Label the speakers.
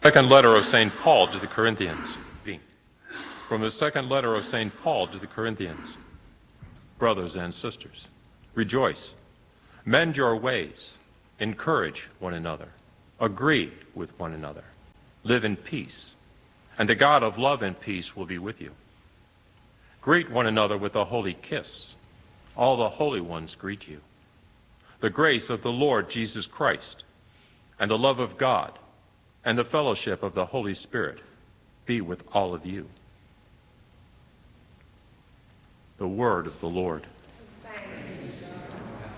Speaker 1: Second letter of St. Paul to the Corinthians. From the second letter of St. Paul to the Corinthians. Brothers and sisters, rejoice, mend your ways, encourage one another, agree with one another, live in peace, and the God of love and peace will be with you. Greet one another with a holy kiss. All the holy ones greet you. The grace of the Lord Jesus Christ, and the love of God, and the fellowship of the Holy Spirit be with all of you. The word of the Lord.